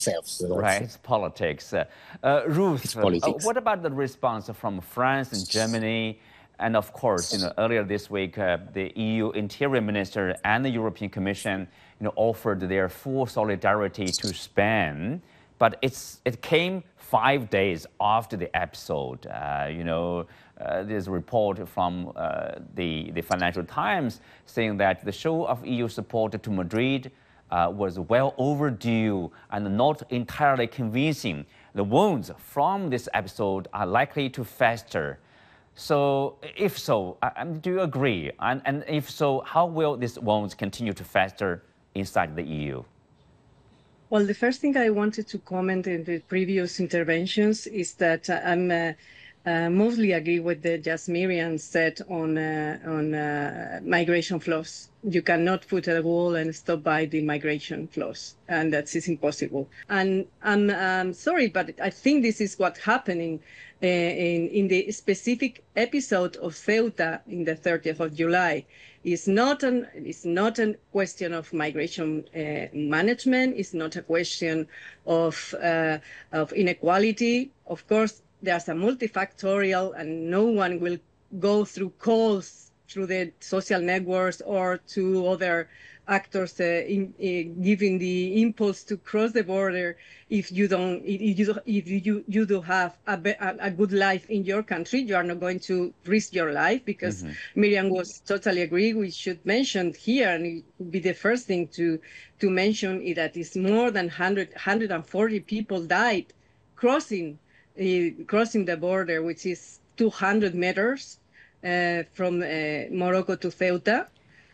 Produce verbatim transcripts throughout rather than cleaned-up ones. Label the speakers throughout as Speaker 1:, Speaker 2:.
Speaker 1: themselves. So
Speaker 2: right, it's politics. Uh, uh, Ruth,
Speaker 1: it's politics.
Speaker 2: Uh, what about the response from France and Germany? And of course, you know, earlier this week, uh, the E U Interior Minister and the European Commission, you know, offered their full solidarity to Spain. But it's it came five days after the episode. Uh, you know, uh, there's a report from uh, the the Financial Times saying that the show of E U support to Madrid uh, was well overdue and not entirely convincing. The wounds from this episode are likely to fester. So, if so, uh, do you agree? And, and if so, how will these wounds continue to fester inside the E U?
Speaker 3: Well, the first thing I wanted to comment in the previous interventions is that uh, I'm uh, uh, mostly agree with the just Miriam said on uh, on uh, migration flows. You cannot put a wall and stop by the migration flows, and that is impossible. And I'm um, sorry, but I think this is what's happening uh, in in the specific episode of Ceuta in the thirtieth of July. It's not an it's not a question of migration uh, management. It's not a question of uh, of inequality. Of course, there's a multifactorial, and no one will go through calls through the social networks or to other actors uh, in, uh, giving the impulse to cross the border if you don't if you if you you do have a, a good life in your country. You are not going to risk your life, because mm-hmm. Miriam was totally agree. We should mention here, and it would be the first thing to to mention, is that it's more than one hundred, one hundred forty people died crossing uh, crossing the border, which is two hundred meters uh, from uh, Morocco to Ceuta.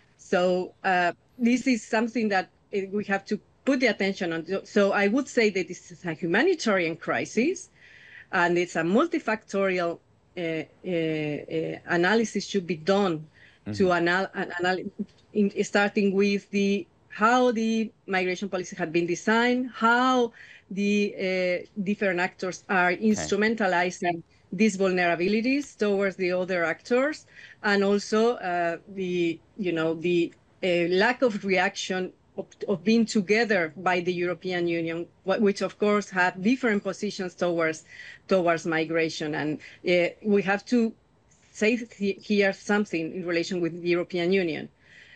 Speaker 3: So uh, this is something that we have to put the attention on. So I would say that this is a humanitarian crisis, and it's a multifactorial uh, uh, uh, analysis should be done mm-hmm. to anal, anal in, starting with the how the migration policy had been designed, how the uh, different actors are okay. instrumentalizing these vulnerabilities towards the other actors, and also uh, the you know the uh, lack of reaction of, of being together by the European Union, which of course have different positions towards towards migration. And uh, we have to say here something in relation with the European Union.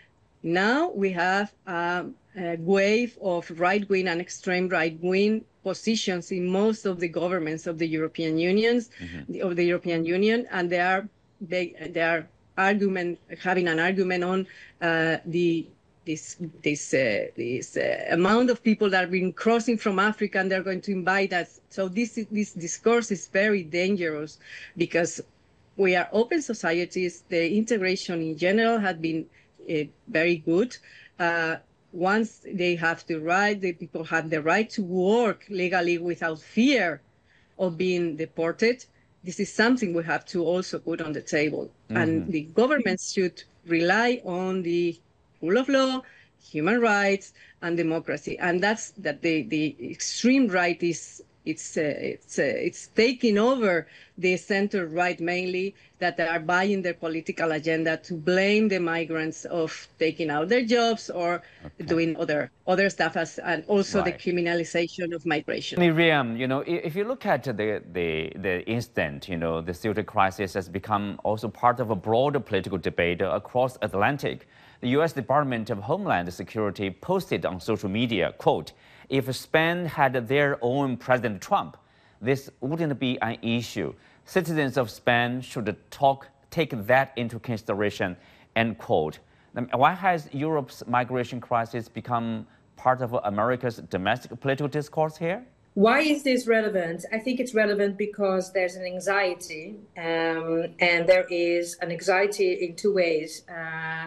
Speaker 3: Now we have um, a wave of right-wing and extreme right-wing positions in most of the governments of the European Unions, mm-hmm. of the European Union, and they are they, they are argument having an argument on uh, the this this uh, this uh, amount of people that have been crossing from Africa, and they're going to invite us. So this this discourse is very dangerous, because we are open societies. The integration in general has been uh, very good. Uh, once they have the right, the people have the right to work legally without fear of being deported. This is something we have to also put on the table. Mm-hmm. And the governments should rely on the rule of law, human rights, and democracy. And that's that the, the extreme right is it's uh, it's uh, it's taking over the center right mainly, that are buying their political agenda to blame the migrants of taking out their jobs or okay. doing other other stuff, as and also right. the criminalization of migration.
Speaker 2: Miriam, you know, if you look at the the the instant, you know, the Syria crisis has become also part of a broader political debate across Atlantic. The U S Department of Homeland Security posted on social media, quote, "If Spain had their own President Trump, this wouldn't be an issue. Citizens of Spain should talk, take that into consideration," end quote. Why has Europe's migration crisis become part of America's domestic political discourse here?
Speaker 4: Why is this relevant? I think it's relevant because there's an anxiety, um, and there is an anxiety in two ways. Uh,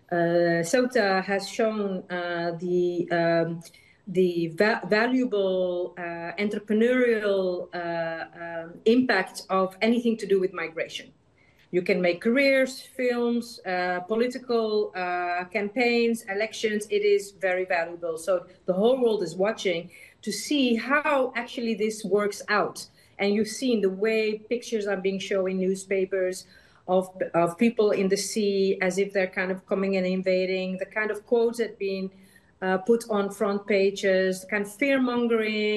Speaker 4: uh, Ceuta has shown uh, the um, the va valuable uh, entrepreneurial uh, uh, impact of anything to do with migration. You can make careers, films, uh, political uh, campaigns, elections. It is very valuable. So the whole world is watching to see how actually this works out. And you've seen the way pictures are being shown in newspapers of, of people in the sea as if they're kind of coming and invading, the kind of quotes that being uh, put on front pages, kind of fear mongering.